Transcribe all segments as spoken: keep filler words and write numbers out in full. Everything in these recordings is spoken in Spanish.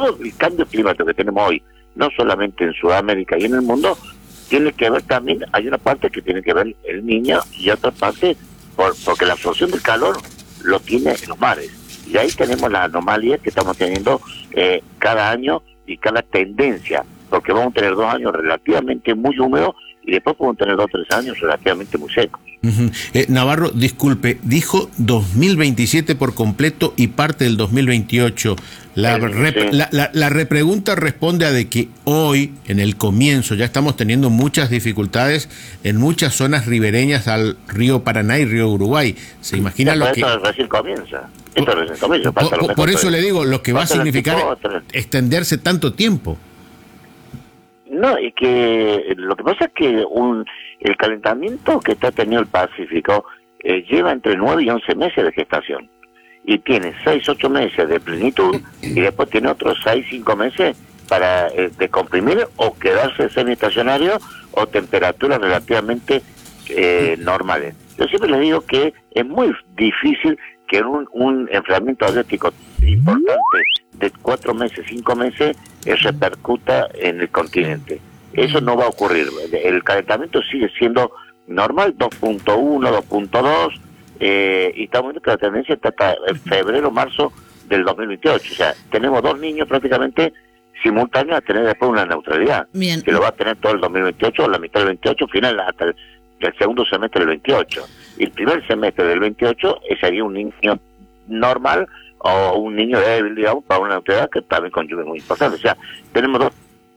todo el cambio climático que tenemos hoy, no solamente en Sudamérica y en el mundo, tiene que ver también, hay una parte que tiene que ver el niño y otra parte por, porque la absorción del calor lo tiene en los mares. Y ahí tenemos la anomalía que estamos teniendo eh, cada año y cada tendencia, porque vamos a tener dos años relativamente muy húmedos y después podemos tener dos o tres años relativamente muy secos. Uh-huh. eh, Navarro, disculpe, dijo dos mil veintisiete por completo y parte del dos mil veintiocho. La, sí, rep, sí. la, la, la repregunta responde a de que hoy, en el comienzo, ya estamos teniendo muchas dificultades en muchas zonas ribereñas al río Paraná y río Uruguay. ¿Se imagina lo que...? Esto recién comienza. Esto recién comienza. Por, por, por eso le digo, lo que va a significar es extenderse tanto tiempo. No, es que lo que pasa es que un, el calentamiento que está teniendo el Pacífico eh, lleva entre nueve y once meses de gestación. Y tiene seis, ocho meses de plenitud y después tiene otros seis, cinco meses para eh, decomprimir o quedarse semiestacionario o temperaturas relativamente eh, normales. Yo siempre les digo que es muy difícil que un, un enfriamiento asiático importante de cuatro meses, cinco meses, eh, repercuta en el continente. Eso no va a ocurrir. El calentamiento sigue siendo normal, dos punto uno, dos punto dos, eh, y estamos viendo que la tendencia está hasta febrero, marzo del dos mil veintiocho. O sea, tenemos dos niños prácticamente simultáneos a tener después una neutralidad. Bien. Que lo va a tener todo el dos mil veintiocho, la mitad del veintiocho, final hasta el, el segundo semestre del veintiocho. Y el primer semestre del veintiocho eh, sería un niño normal o un niño débil, digamos, para una neutralidad que también con lluvias muy importantes. O sea, tenemos dos...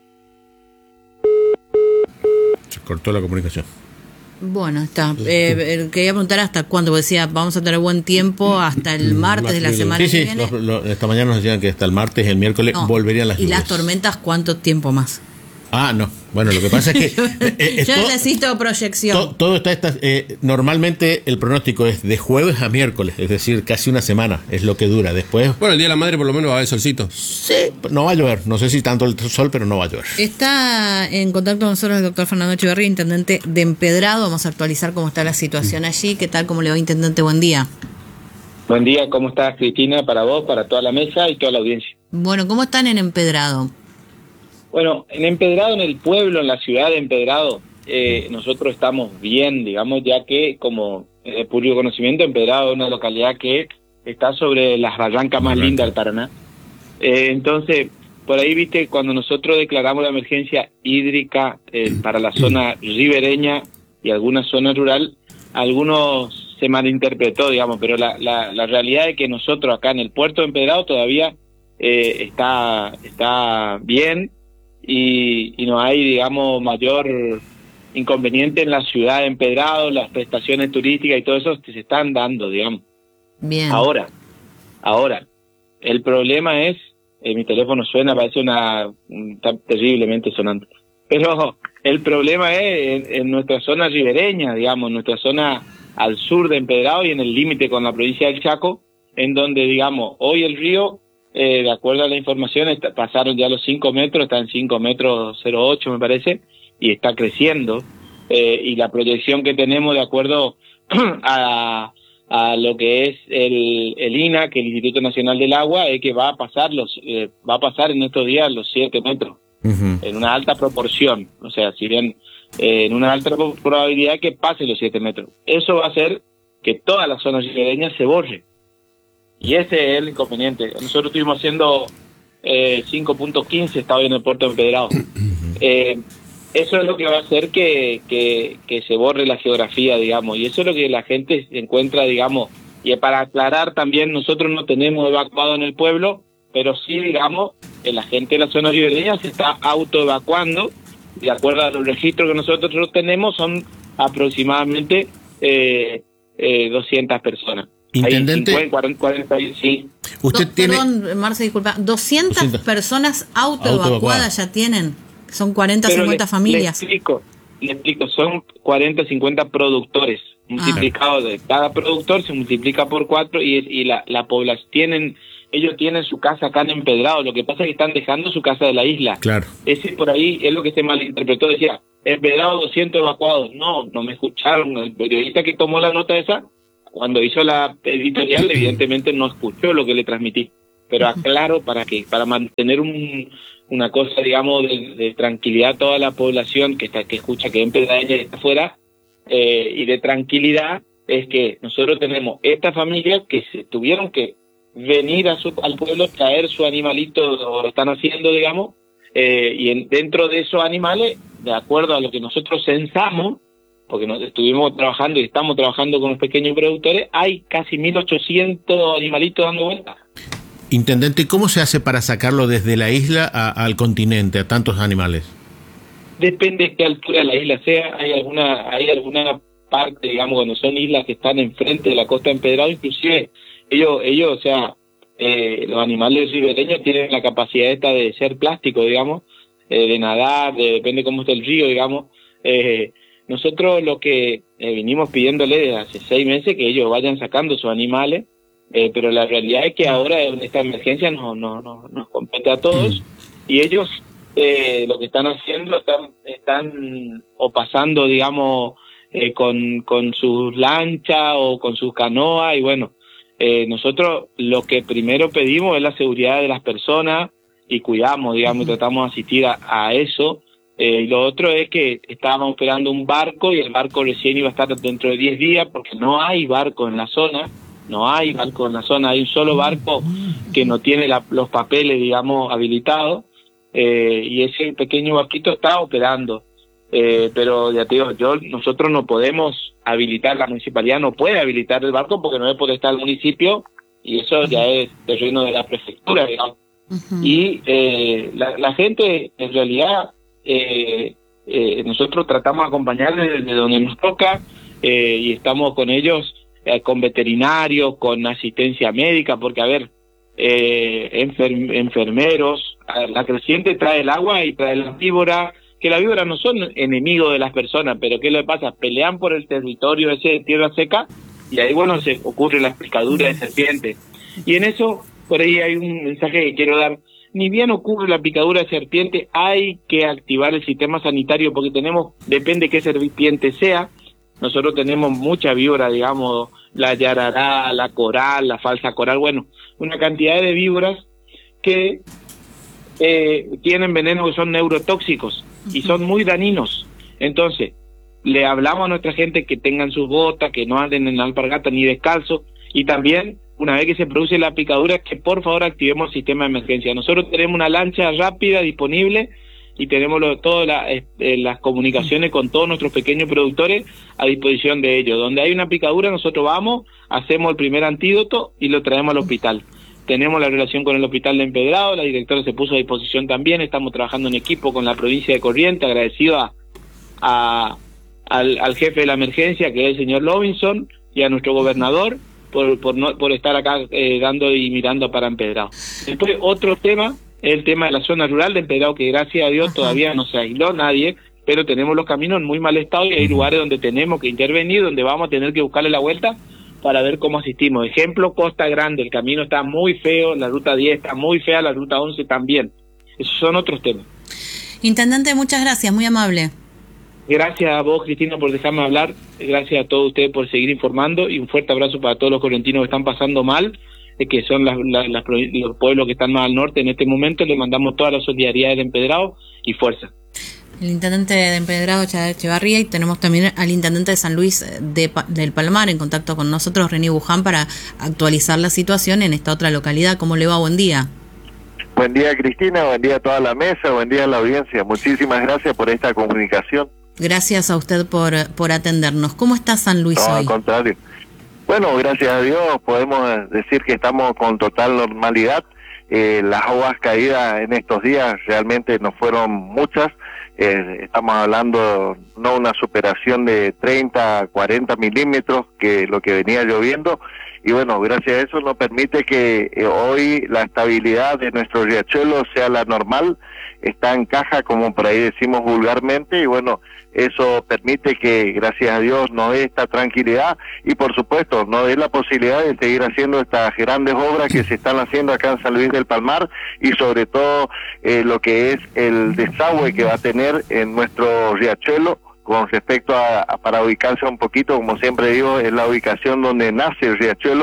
Se cortó la comunicación. Bueno, está. Eh, quería preguntar hasta cuándo, porque decía, vamos a tener buen tiempo hasta el martes de la semana sí, que sí, viene. Los, los, esta mañana nos decían que hasta el martes, el miércoles No, volverían las ¿y lluvias. las tormentas cuánto tiempo más? Ah, no. Bueno, lo que pasa es que... eh, eh, Yo todo, necesito proyección. to, todo está... está eh, normalmente el pronóstico es de jueves a miércoles, es decir, casi una semana es lo que dura. Después... Bueno, el Día de la Madre por lo menos va a haber solcito. Sí, no va a llover. No sé si tanto el sol, pero no va a llover. Está en contacto con nosotros el doctor Fernando Echeverría, intendente de Empedrado. Vamos a actualizar cómo está la situación allí. ¿Qué tal? ¿Cómo le va, intendente? Buen día. Buen día, ¿cómo estás, Cristina? Para vos, para toda la mesa y toda la audiencia. Bueno, ¿cómo están en Empedrado? Bueno, en Empedrado, en el pueblo, en la ciudad de Empedrado, eh, nosotros estamos bien, digamos, ya que, como de público conocimiento, Empedrado es una localidad que está sobre las barrancas más lindas del Paraná. Eh, entonces, por ahí, viste, cuando nosotros declaramos la emergencia hídrica eh, para la zona ribereña y alguna zona rural, algunos se malinterpretó, digamos, pero la, la, la realidad es que nosotros acá en el puerto de Empedrado todavía eh, está, está bien, y, y no hay, digamos, mayor inconveniente en la ciudad de Empedrado, las prestaciones turísticas y todo eso que se están dando, digamos. Bien. Ahora, ahora, el problema es, eh, mi teléfono suena, parece una, está terriblemente sonante, pero el problema es en, en nuestra zona ribereña, digamos, nuestra zona al sur de Empedrado y en el límite con la provincia del Chaco, en donde, digamos, hoy el río, Eh, de acuerdo a la información, está, pasaron ya los cinco metros, está en cinco metros cero ocho me parece, y está creciendo, eh, y la proyección que tenemos de acuerdo a, a lo que es el, el I N A, que el Instituto Nacional del Agua, es que va a pasar los eh, va a pasar en estos días los siete metros, uh-huh. en una alta proporción, o sea, si bien eh, en una alta probabilidad que pase los siete metros. Eso va a hacer que todas las zonas ribereñas se borren. Y ese es el inconveniente. Nosotros estuvimos haciendo eh, cinco punto quince, está hoy en el puerto de Empedrado. Eh, eso es lo que va a hacer que, que, que se borre la geografía, digamos. Y eso es lo que la gente encuentra, digamos. Y para aclarar también, nosotros no tenemos evacuado en el pueblo, pero sí, digamos, que la gente de la zona ribereña se está autoevacuando. De acuerdo a los registros que nosotros tenemos, son aproximadamente eh, eh, doscientas personas. Intendente, cincuenta, cuarenta, cuarenta, sí. Usted Do, tiene... Perdón, Marce, disculpa, doscientas, doscientas personas autoevacuadas auto ya tienen, son cuarenta, Pero cincuenta le, familias. Le explico, le explico, son cuarenta, cincuenta productores, multiplicados ah. de cada productor se multiplica por cuatro y, y la, la población, tienen, ellos tienen su casa acá en Empedrado, lo que pasa es que están dejando su casa de la isla. Claro. Ese por ahí es lo que se malinterpretó, decía, Empedrado doscientos evacuados, no, no me escucharon, el periodista que tomó la nota esa, cuando hizo la editorial, evidentemente no escuchó lo que le transmití. pero aclaro para que para mantener un, una cosa, digamos, de, de tranquilidad a toda la población que está que escucha que Empedraeña está afuera, eh, y de tranquilidad, es que nosotros tenemos esta familia que se tuvieron que venir a su, al pueblo, traer su animalito, o lo están haciendo, digamos, eh, y en, dentro de esos animales, de acuerdo a lo que nosotros censamos, porque nos estuvimos trabajando y estamos trabajando con los pequeños productores, hay casi mil ochocientos animalitos dando vueltas. Intendente, ¿cómo se hace para sacarlo desde la isla a, al continente, a tantos animales? Depende de qué altura la isla sea. Hay alguna hay alguna parte, digamos, cuando son islas que están enfrente de la costa de Empedrado, inclusive ellos, ellos o sea, eh, los animales ribereños tienen la capacidad esta de ser plástico, digamos, eh, de nadar, de, depende cómo esté el río, digamos. Eh, nosotros lo que eh, vinimos pidiéndole desde hace seis meses que ellos vayan sacando sus animales, eh, pero la realidad es que ahora en esta emergencia no, no, no, nos compete a todos, y ellos eh, lo que están haciendo, están, están o pasando, digamos, eh, con, con sus lanchas o con sus canoas, y bueno, eh, nosotros lo que primero pedimos es la seguridad de las personas y cuidamos, digamos, y tratamos de asistir a, a eso. Eh, y lo otro es que estábamos esperando un barco y el barco recién iba a estar dentro de diez días porque no hay barco en la zona, no hay barco en la zona, hay un solo barco que no tiene la, los papeles, digamos, habilitados, eh, y ese pequeño barquito está operando. Eh, pero ya te digo, yo, nosotros no podemos habilitar, la municipalidad no puede habilitar el barco porque no es potestad del municipio y eso ya es terreno de la prefectura, digamos. Uh-huh. Y eh, la, la gente, en realidad, eh, eh, nosotros tratamos de acompañarles desde donde nos toca, eh, y estamos con ellos, eh, con veterinarios, con asistencia médica, porque, a ver, eh, enfer- enfermeros, la creciente trae el agua y trae las víboras, que las víboras no son enemigos de las personas, pero ¿qué le pasa? Pelean por el territorio ese de tierra seca y ahí, bueno, se ocurre la picadura de serpiente. Y en eso, por ahí hay un mensaje que quiero dar. Ni bien ocurre la picadura de serpiente, hay que activar el sistema sanitario porque tenemos, depende qué serpiente sea, nosotros tenemos mucha víbora, digamos, la yarará, la coral, la falsa coral, bueno, una cantidad de víboras que eh, tienen veneno, que son neurotóxicos y son muy dañinos. Entonces, le hablamos a nuestra gente que tengan sus botas, que no anden en alpargata ni descalzo, y también, una vez que se produce la picadura, que por favor activemos el sistema de emergencia. Nosotros tenemos una lancha rápida disponible y tenemos lo, todas la, eh, las comunicaciones con todos nuestros pequeños productores a disposición de ellos. Donde hay una picadura, nosotros vamos, hacemos el primer antídoto y lo traemos al hospital. Tenemos la relación con el hospital de Empedrado, la directora se puso a disposición también, estamos trabajando en equipo con la provincia de Corrientes, agradecido a, a, al, al jefe de la emergencia, que es el señor Robinson, y a nuestro gobernador, por por no por estar acá eh, dando y mirando para Empedrado. Después, otro tema, el tema de la zona rural de Empedrado, que gracias a Dios todavía no se aisló nadie, pero tenemos los caminos en muy mal estado y hay lugares donde tenemos que intervenir, donde vamos a tener que buscarle la vuelta para ver cómo asistimos. Ejemplo, Costa Grande, el camino está muy feo, la ruta diez está muy fea, la ruta once también. Esos son otros temas. Intendente, muchas gracias, muy amable. Gracias a vos, Cristina, por dejarme hablar. Gracias a todos ustedes por seguir informando y un fuerte abrazo para todos los correntinos que están pasando mal, eh, que son las, las, las, los pueblos que están más al norte en este momento. Les mandamos toda la solidaridad del Empedrado y fuerza. El intendente de Empedrado, Chávez Echevarría, y tenemos también al intendente de San Luis de, del Palmar en contacto con nosotros, René Buján, para actualizar la situación en esta otra localidad. ¿Cómo le va? Buen día. Buen día, Cristina, buen día a toda la mesa, buen día a la audiencia. Muchísimas gracias por esta comunicación. Gracias a usted por, por atendernos. ¿Cómo está San Luis no, hoy? Al contrario. Bueno, gracias a Dios podemos decir que estamos con total normalidad. Eh, las aguas caídas en estos días realmente no fueron muchas. Eh, estamos hablando no una superación de treinta, cuarenta milímetros que lo que venía lloviendo, y bueno, gracias a eso nos permite que eh, hoy la estabilidad de nuestro riachuelo sea la normal, está en caja como por ahí decimos vulgarmente, y bueno, eso permite que gracias a Dios nos dé esta tranquilidad y por supuesto nos dé la posibilidad de seguir haciendo estas grandes obras que se están haciendo acá en San Luis del Palmar, y sobre todo eh, lo que es el desagüe que va a tener en nuestro riachuelo con respecto a, a para ubicarse un poquito, como siempre digo, es la ubicación donde nace el riachuelo,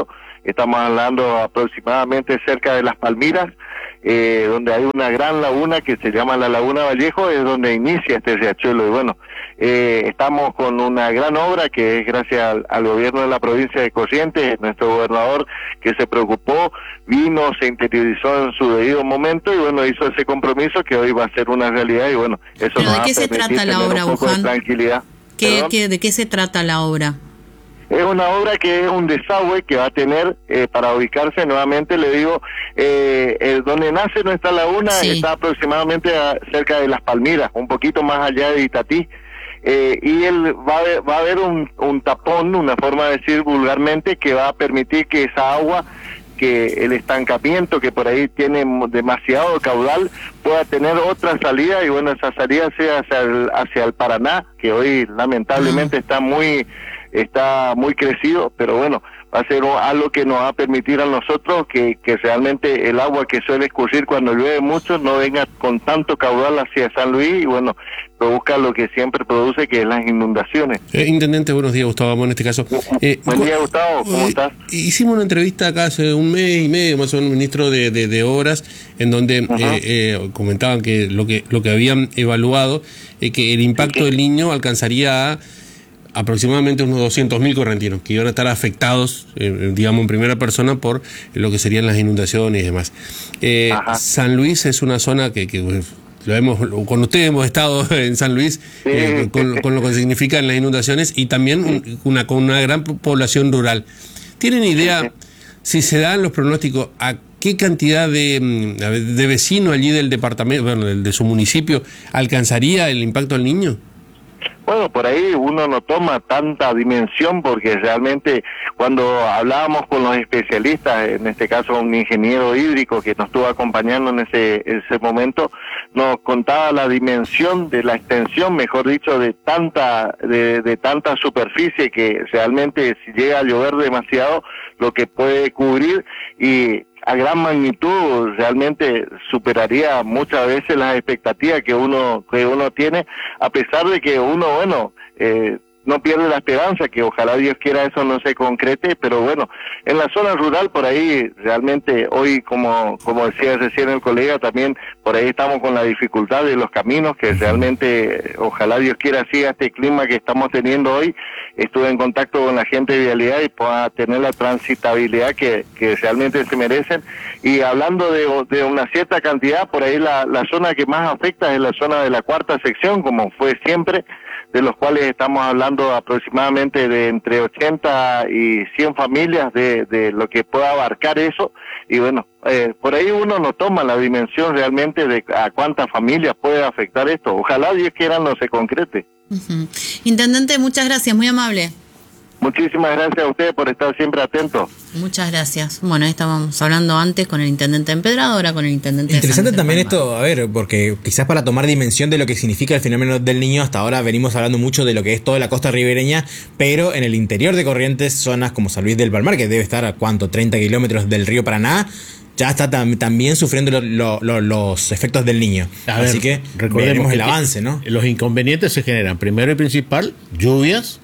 estamos hablando aproximadamente cerca de Las Palmiras, eh, donde hay una gran laguna que se llama la Laguna Vallejo, es donde inicia este riachuelo. Y bueno, eh, estamos con una gran obra que es gracias al, al gobierno de la provincia de Corrientes, nuestro gobernador que se preocupó, vino, se interiorizó en su debido momento y bueno, hizo ese compromiso que hoy va a ser una realidad y bueno, eso ¿Pero nos de va qué a se permitir trata la tener obra, un poco de Buján? tranquilidad. ¿Qué, qué, ¿De qué se trata la obra? Es una obra que es un desagüe que va a tener, eh, para ubicarse nuevamente, le digo, eh, eh, donde nace nuestra laguna, Sí. está aproximadamente a, cerca de Las Palmiras, un poquito más allá de Itatí. Eh, y él va a haber, va a haber un, un tapón, una forma de decir vulgarmente, que va a permitir que esa agua, que el estancamiento que por ahí tiene demasiado caudal, pueda tener otra salida y bueno, esa salida sea hacia el, hacia el Paraná, que hoy lamentablemente está muy está muy crecido, pero bueno, va a ser algo que nos va a permitir a nosotros que, que realmente el agua que suele escurrir cuando llueve mucho no venga con tanto caudal hacia San Luis y bueno, produzca lo que siempre produce, que es las inundaciones. Eh, Intendente, buenos días, Gustavo Amón, en este caso. Eh, Buen día, Gustavo, ¿cómo eh, estás? Hicimos una entrevista acá hace un mes y medio, más o menos, ministro de, de, de Obras, en donde eh, eh, comentaban que lo que lo que habían evaluado, eh, que el impacto del Niño alcanzaría a aproximadamente unos doscientos mil correntinos que iban a estar afectados, eh, digamos, en primera persona por lo que serían las inundaciones y demás. Eh, San Luis es una zona que, que lo hemos, con ustedes hemos estado en San Luis, sí. eh, con, con lo que significan las inundaciones y también una, con una gran población rural. ¿Tienen idea, si se dan los pronósticos, a qué cantidad de, de vecinos allí del departamento, bueno, de, de su municipio, alcanzaría el impacto del Niño? Bueno, por ahí uno no toma tanta dimensión porque realmente cuando hablábamos con los especialistas, en este caso un ingeniero hídrico que nos estuvo acompañando en ese, ese momento, nos contaba la dimensión de la extensión, mejor dicho, de tanta de, de tanta superficie que realmente si llega a llover demasiado, lo que puede cubrir y a gran magnitud realmente superaría muchas veces las expectativas que uno que uno tiene, a pesar de que uno, bueno, eh, no pierde la esperanza, que ojalá Dios quiera eso no se concrete, pero bueno, en la zona rural por ahí realmente hoy, como como decía recién el colega, también por ahí estamos con la dificultad de los caminos, que realmente ojalá Dios quiera siga este clima que estamos teniendo hoy. Estuve en contacto con la gente de vialidad y pueda tener la transitabilidad que, que realmente se merecen. Y hablando de, de una cierta cantidad, por ahí la, la zona que más afecta es la zona de la cuarta sección, como fue siempre, de los cuales estamos hablando aproximadamente de entre ochenta y cien familias de, de lo que pueda abarcar eso. Y bueno, eh, por ahí uno no toma la dimensión realmente de a cuántas familias puede afectar esto. Ojalá Dios quiera no se concrete. Uh-huh. Intendente, muchas gracias, muy amable. Muchísimas gracias a ustedes por estar siempre atentos. Muchas gracias. Bueno, ahí estábamos hablando antes con el intendente de Empedrado, ahora con el intendente Interesante de también esto, a ver, porque quizás para tomar dimensión de lo que significa el fenómeno del Niño, hasta ahora venimos hablando mucho de lo que es toda la costa ribereña, pero en el interior de Corrientes, zonas como San Luis del Palmar, que debe estar a cuánto, treinta kilómetros del río Paraná, ya está tam, también sufriendo lo, lo, lo, los efectos del Niño. A Así ver, que veremos el avance, ¿no? Los inconvenientes se generan, primero y principal, lluvias,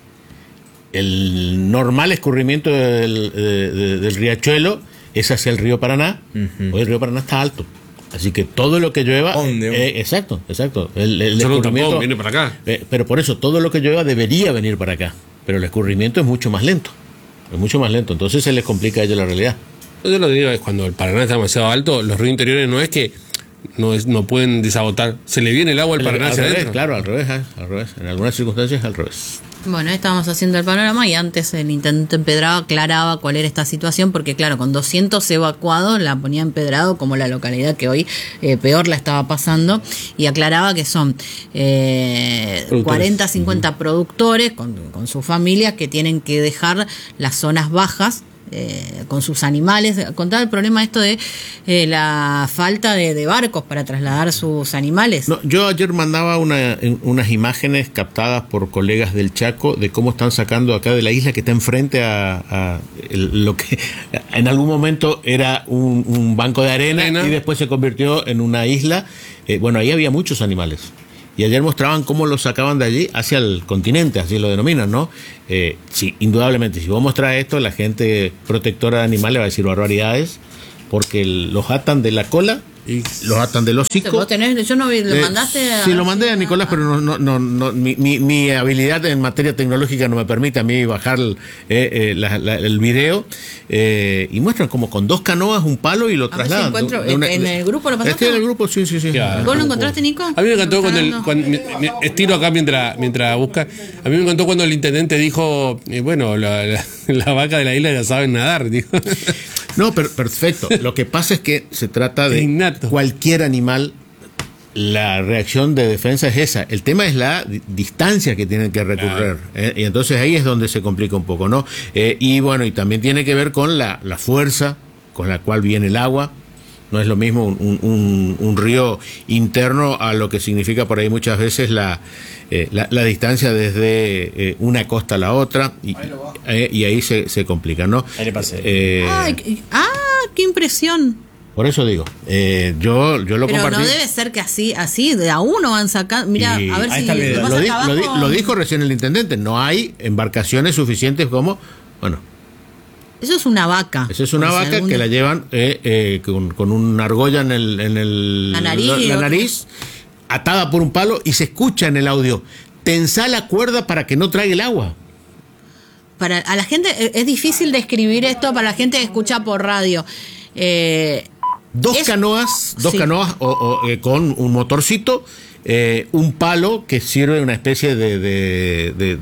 el normal escurrimiento del, de, de, del riachuelo es hacia el río Paraná. Uh-huh. Hoy el río Paraná está alto, así que todo lo que llueva, eh, exacto, exacto, el, el escurrimiento tapón, viene para acá. Eh, pero por eso todo lo que llueva debería venir para acá, pero el escurrimiento es mucho más lento, es mucho más lento, entonces se les complica a ellos la realidad. Yo lo digo es cuando el Paraná está demasiado alto, los ríos interiores no es que no es no pueden desagotar, se le viene el agua al Paraná hacia adentro. Claro, al revés, al revés, en algunas circunstancias al revés. Bueno, estábamos haciendo el panorama y antes el intendente Empedrado aclaraba cuál era esta situación, porque claro, con doscientos evacuados la ponía Empedrado como la localidad que hoy eh, peor la estaba pasando, y aclaraba que son eh, cuarenta, cincuenta uh-huh. productores con, con sus familias que tienen que dejar las zonas bajas Eh, con sus animales. Contaba el problema esto de eh, la falta de, de barcos para trasladar sus animales. No, yo ayer mandaba una, unas imágenes captadas por colegas del Chaco de cómo están sacando acá de la isla que está enfrente a, a el, lo que en algún momento era un, un banco de arena, arena y después se convirtió en una isla. Eh, bueno, ahí había muchos animales. y ayer mostraban cómo lo sacaban de allí hacia el continente, así lo denominan, ¿no? Eh, sí, indudablemente, si vos mostrás esto, la gente protectora de animales va a decir barbaridades, porque los atan de la cola, y los atan del hocico. ¿Vos tenés? Yo no vi, ¿lo Eh, mandaste? A, sí, lo mandé a Nicolás, pero no, no, no, no mi, mi, mi habilidad en materia tecnológica no me permite a mí bajar el, eh, eh, la, la, el video. Eh, y muestran como con dos canoas, un palo y lo a ver si trasladan. encuentro. De una- ¿En el grupo lo pasaste? Estoy en el grupo, sí, sí, sí. Claro. ¿Vos lo encontraste, Nico? A mí me encantó cuando, el, No. cuando me, me estiro acá mientras mientras busca. A mí me encantó cuando el intendente dijo, eh, bueno, la, la, la vaca de la isla ya saben nadar, dijo. No, pero perfecto. Lo que pasa es que se trata de Innato. cualquier animal. La reacción de defensa es esa. El tema es la di- distancia que tienen que recorrer. ¿eh? Y entonces ahí es donde se complica un poco, ¿no? Eh, y bueno, y también tiene que ver con la, la fuerza con la cual viene el agua. No es lo mismo un, un, un, un río interno a lo que significa por ahí muchas veces la, eh, la, la distancia desde eh, una costa a la otra. Y, eh, y ahí se, se complica, ¿no? Ahí le pasé. Eh, Ay, qué- ah, qué impresión. Por eso digo, eh, yo, yo lo Pero compartí. no debe ser que así, así, de a uno van sacando. Mira, Y a ver ahí si está el video. lo lo, pasa di- acá lo di- abajo. lo dijo recién el intendente, no hay embarcaciones suficientes como, bueno, Eso es una vaca. esa es una Por si vaca algún- que la llevan eh, eh, con, con una argolla en el, en el La nariz, la, la o- nariz, atada por un palo y se escucha en el audio. Tensá la cuerda para que no traiga el agua. Para a la gente eh, es difícil describir esto para la gente que escucha por radio. Eh, Dos Es- canoas, dos sí. canoas o, o, eh, con un motorcito, eh, un palo que sirve una especie de, de- de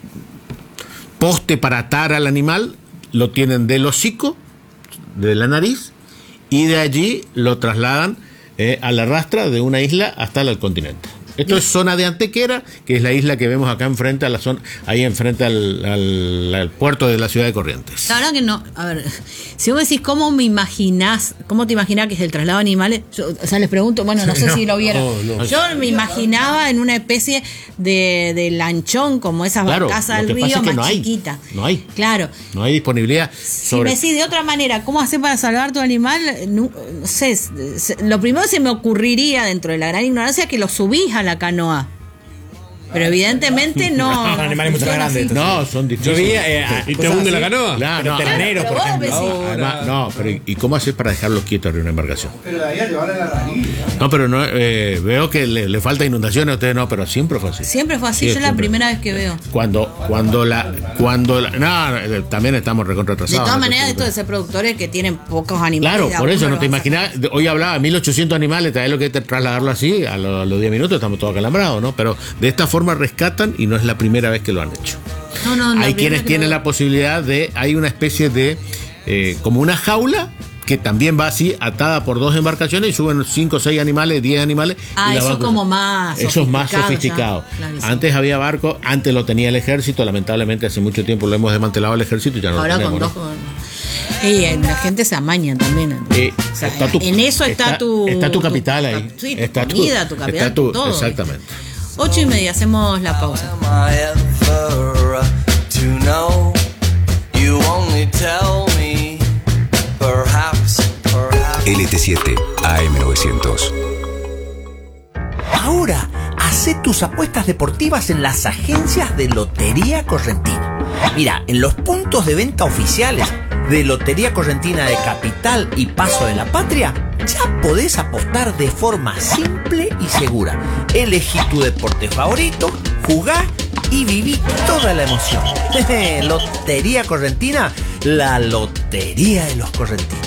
poste para atar al animal, lo tienen del hocico, de la nariz, y de allí lo trasladan eh, a la rastra de una isla hasta el continente. Esto es zona de Antequera, que es la isla que vemos acá enfrente a la zona, ahí enfrente al, al- al puerto de la ciudad de Corrientes. La verdad que no, a ver, si vos decís cómo me imaginás, cómo te imaginás que es el traslado de animales, yo, o sea, les pregunto, bueno, no sé No, si lo vieron. no, no. Yo me imaginaba en una especie de, de lanchón, como esas Claro, barcazas lo del que pasa río, es que más no hay, chiquita. no hay. Claro. No hay disponibilidad Si sobre... me decís de otra manera, ¿cómo hacer para salvar tu animal? No, no sé, se- lo primero que se me ocurriría dentro de la gran ignorancia es que lo subís a la canoa. Pero evidentemente no. Son animales mucho más funciona grandes, así. No, son Yo difíciles. vi. eh, a- ¿Y te cosas hunde la así, canoa? Claro, pero no, terneros, pero por vos ejemplo. decís- Además, no, pero ¿y- ¿y cómo haces para dejarlos quietos arriba de una embarcación? Pero de ahí a llevarle la raíz. No, pero no, eh, veo que le, le falta inundaciones a ustedes, no, pero siempre fue así. Siempre fue así, Sí, yo es la siempre. primera vez que veo. Cuando, cuando la, cuando la, no, eh, también estamos De recontratrasados. todas ¿no? maneras, esto de ser productores que tienen pocos animales. Claro, de por a eso uno no lo te vas a imaginas, hoy hablaba mil ochocientos animales, traer lo que es trasladarlo así, a, lo- a los diez minutos estamos todos acalambrados, ¿no? Pero de esta forma rescatan y no es la primera vez que lo han hecho. sacar. No, no, la Hay primera quienes que tienen lo- la posibilidad de, hay una especie de, eh, como una jaula que también va así atada por dos embarcaciones y suben cinco, seis animales, diez animales. Ah, y la eso van es cruzando. como más Eso es más sofisticado sofisticado. ya, clarísimo. Antes había barcos, antes lo tenía el ejército, lamentablemente hace mucho tiempo lo hemos desmantelado el ejército y ya no Ahora lo con tenemos. dos. ¿no? Y eh, la gente se amaña también. Eh, O sea, está tu- en eso está, está- tu. está tu capital ahí. Sí, tu Está tu- comida, tu capital, está tu- todo. exactamente. Ocho y media, hacemos la pausa. Am I ever to know? You only tell me, perhaps, perhaps. L T siete A M novecientos. Ahora, hacé tus apuestas deportivas en las agencias de Lotería Correntina. Mira, en los puntos de venta oficiales de Lotería Correntina de Capital y Paso de la Patria, ya podés apostar de forma simple y segura. Elegí tu deporte favorito, jugá y viví toda la emoción. Lotería Correntina, la lotería de los correntinos.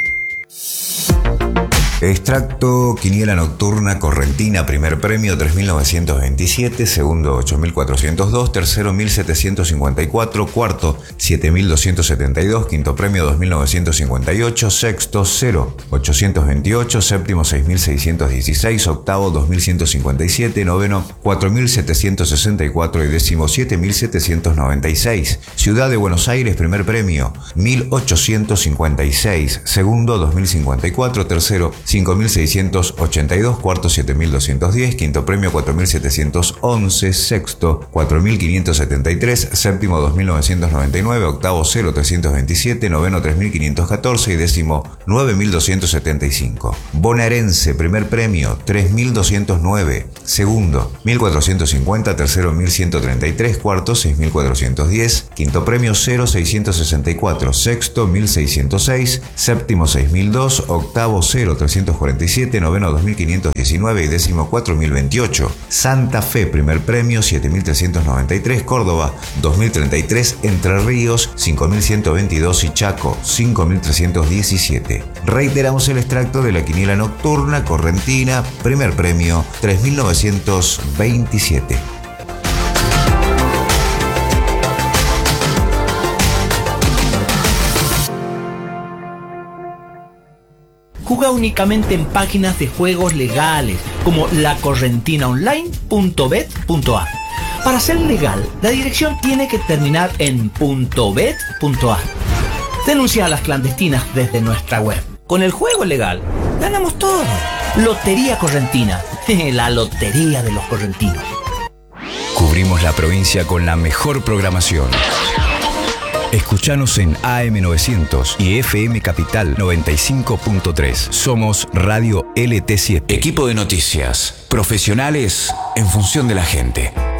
Extracto Quiniela Nocturna Correntina, primer premio tres mil novecientos veintisiete, segundo ocho mil cuatrocientos dos, tercero mil setecientos cincuenta y cuatro, cuarto siete mil doscientos setenta y dos, quinto premio dos mil novecientos cincuenta y ocho, sexto cero ochocientos veintiocho, séptimo seis mil seiscientos dieciséis, octavo dos mil ciento cincuenta y siete, noveno cuatro mil setecientos sesenta y cuatro y décimo siete mil setecientos noventa y seis. Ciudad de Buenos Aires, primer premio mil ochocientos cincuenta y seis, segundo dos mil cincuenta y cuatro, tercero cinco mil seiscientos ochenta y dos, cuarto siete mil doscientos diez, quinto premio cuatro mil setecientos once, sexto cuatro mil quinientos setenta y tres, séptimo dos mil novecientos noventa y nueve, octavo cero mil trescientos veintisiete, noveno tres mil quinientos catorce y décimo nueve mil doscientos setenta y cinco. Bonaerense, primer premio tres mil doscientos nueve, segundo mil cuatrocientos cincuenta, tercero mil ciento treinta y tres, cuarto seis mil cuatrocientos diez, quinto premio cero mil seiscientos sesenta y cuatro, sexto mil seiscientos seis, séptimo seis mil dos, octavo cero mil trescientos cuarenta y siete, noveno dos mil quinientos diecinueve y décimo cuatro mil veintiocho. Santa Fe, primer premio siete mil trescientos noventa y tres, Córdoba dos mil treinta y tres, Entre Ríos cinco mil ciento veintidós y Chaco cinco mil trescientos diecisiete. Reiteramos el extracto de la quiniela nocturna correntina, primer premio tres mil novecientos veintisiete. Juega únicamente en páginas de juegos legales como la correntina online punto bet punto a. Para ser legal, la dirección tiene que terminar en .bet punto a. Denuncia a las clandestinas desde nuestra web. Con el juego legal, ganamos todo. Lotería Correntina, la lotería de los correntinos. Cubrimos la provincia con la mejor programación. Escuchanos en A M novecientos y F M Capital noventa y cinco punto tres. Somos Radio L T siete. Equipo de noticias. Profesionales en función de la gente.